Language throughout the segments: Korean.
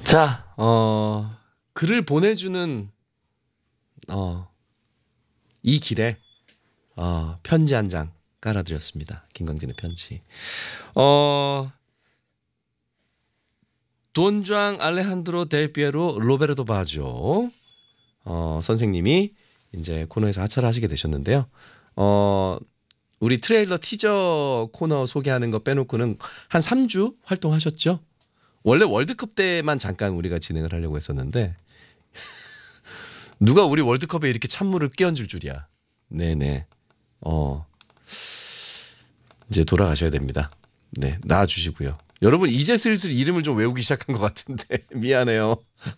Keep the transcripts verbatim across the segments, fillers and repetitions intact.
자, 어, 글을 보내주는 어, 이 길에 어, 편지 한 장 깔아드렸습니다. 김광진의 편지. 어, 돈주앙 알레한드로 델 피에로 로베르토 바조 어, 선생님이 이제 코너에서 하차를 하시게 되셨는데요. 어, 우리 트레일러 티저 코너 소개하는 거 빼놓고는 한 삼 주 활동하셨죠? 원래 월드컵 때만 잠깐 우리가 진행을 하려고 했었는데 누가 우리 월드컵에 이렇게 찬물을 끼얹을 줄이야. 네네. 어 이제 돌아가셔야 됩니다. 네, 나와주시고요. 여러분 이제 슬슬 이름을 좀 외우기 시작한 것 같은데 미안해요.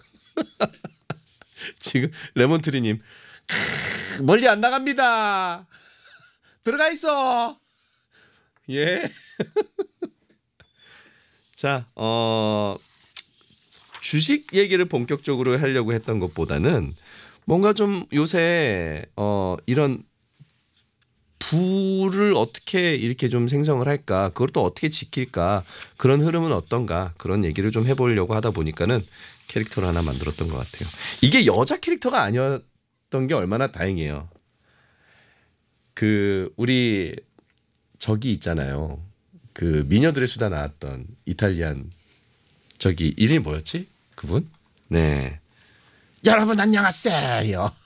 지금 레몬트리님 멀리 안 나갑니다. 들어가 있어. 예. 자, 어 주식 얘기를 본격적으로 하려고 했던 것보다는 뭔가 좀 요새 어 이런 부를 어떻게 이렇게 좀 생성을 할까, 그걸 또 어떻게 지킬까, 그런 흐름은 어떤가, 그런 얘기를 좀 해보려고 하다 보니까는 캐릭터를 하나 만들었던 것 같아요. 이게 여자 캐릭터가 아니었던 게 얼마나 다행이에요. 그 우리 저기 있잖아요. 그 미녀들의 수다 나왔던 이탈리안 저기 이름이 뭐였지? 그분? 네. 여러분 안녕하세요.